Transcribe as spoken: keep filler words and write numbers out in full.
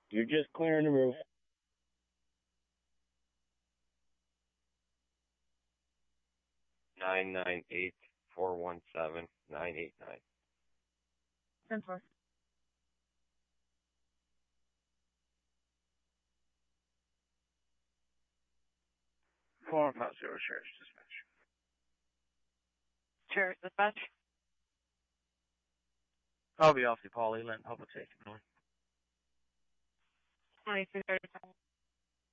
You're just clearing the roof. Nine nine eight four one seven nine eight nine. ten four. Four five zero Sheriff's Dispatch. Sheriff's Dispatch. I'll be off the Paul Eland Public Safety. twenty-three thirty-seven.